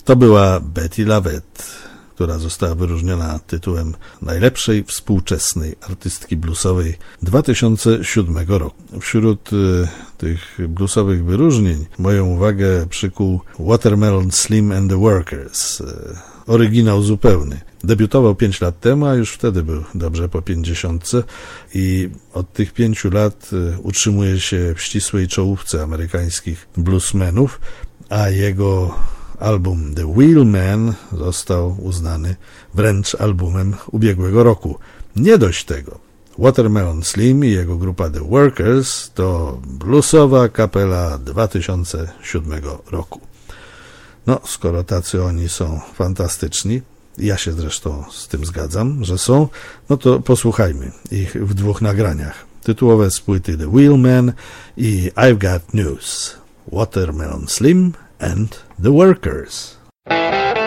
To była Bettye LaVette, która została wyróżniona tytułem najlepszej współczesnej artystki bluesowej 2007 roku. Wśród tych bluesowych wyróżnień moją uwagę przykuł Watermelon Slim and the Workers, oryginał zupełny. Debiutował 5 lat temu, a już wtedy był dobrze po 50 i od tych 5 lat utrzymuje się w ścisłej czołówce amerykańskich bluesmenów, a jego album The Wheelman został uznany wręcz albumem ubiegłego roku. Nie dość tego, Watermelon Slim i jego grupa The Workers to bluesowa kapela 2007 roku. No, skoro tacy oni są fantastyczni, ja się zresztą z tym zgadzam, że są, no to posłuchajmy ich w 2 nagraniach. Tytułowe z płyty The Wheelman i I've Got News. Watermelon Slim and the Workers.